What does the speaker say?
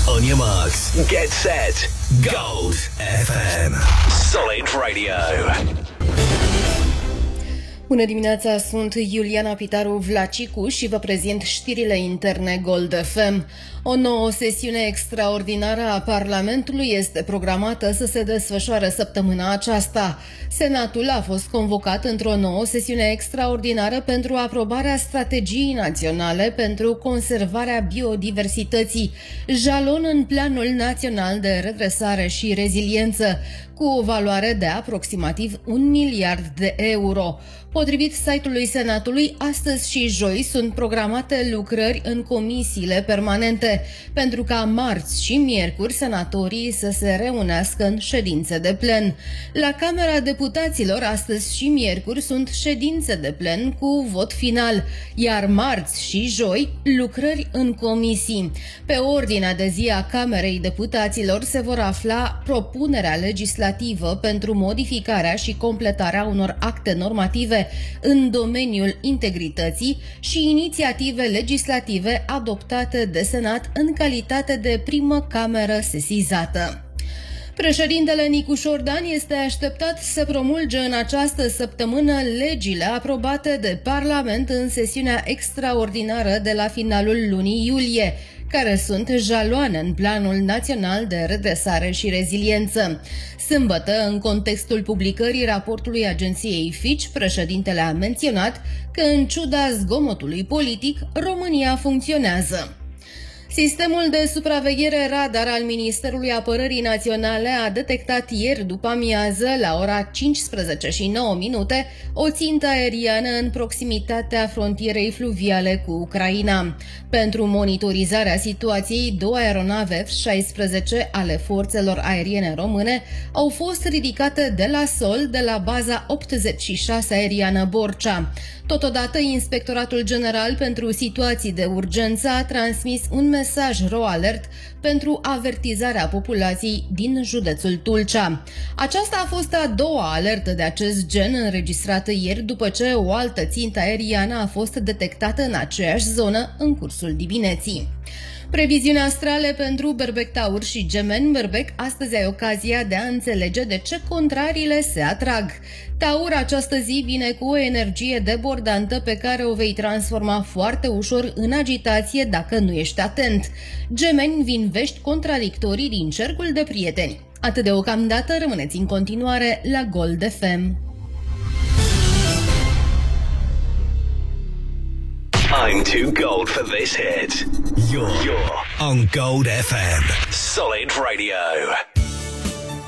On your marks, get set, Gold FM. Solid Radio. Bună dimineața, sunt Iuliana Pitaru Vlacicu și vă prezint știrile interne Gold FM. O nouă sesiune extraordinară a Parlamentului este programată să se desfășoare săptămâna aceasta. Senatul a fost convocat într-o nouă sesiune extraordinară pentru aprobarea strategiei naționale pentru conservarea biodiversității, jalon în Planul Național de Redresare și Reziliență, cu o valoare de aproximativ 1 miliard de euro. Potrivit site-ului Senatului, astăzi și joi sunt programate lucrări în comisiile permanente, pentru ca marți și miercuri senatorii să se reunească în ședințe de plen. La Camera Deputaților, astăzi și miercuri sunt ședințe de plen cu vot final, iar marți și joi lucrări în comisii. Pe ordinea de zi a Camerei Deputaților se vor afla propunerea legislativă pentru modificarea și completarea unor acte normative în domeniul integrității și inițiative legislative adoptate de Senat în calitate de primă cameră sesizată. Președintele Nicușor Dan este așteptat să promulge în această săptămână legile aprobate de Parlament în sesiunea extraordinară de la finalul lunii iulie, care sunt jaloane în Planul Național de Redresare și Reziliență. Sâmbătă, în contextul publicării raportului agenției Fitch, președintele a menționat că, în ciuda zgomotului politic, România funcționează. Sistemul de supraveghere radar al Ministerului Apărării Naționale a detectat ieri după amiază, la ora 15:09, o țintă aeriană în proximitatea frontierei fluviale cu Ucraina. Pentru monitorizarea situației, două aeronave F-16 ale forțelor aeriene române au fost ridicate de la sol de la baza 86 aeriană Borcea. Totodată, Inspectoratul General pentru Situații de Urgență a transmis un mesaj RoAlert pentru avertizarea populației din județul Tulcea. Aceasta a fost a doua alertă de acest gen înregistrată ieri după ce o altă țintă aeriană a fost detectată în aceeași zonă în cursul dimineții. Previziuni astrale pentru Berbec, Taur și Gemeni. Berbec, astăzi ai ocazia de a înțelege de ce contrariile se atrag. Taur, această zi vine cu o energie debordantă pe care o vei transforma foarte ușor în agitație dacă nu ești atent. Gemeni, vin vești contradictorii din cercul de prieteni. Atât deocamdată, rămâneți în continuare la Gold FM. I'm too gold for this hit. You're on Gold FM. Solid Radio.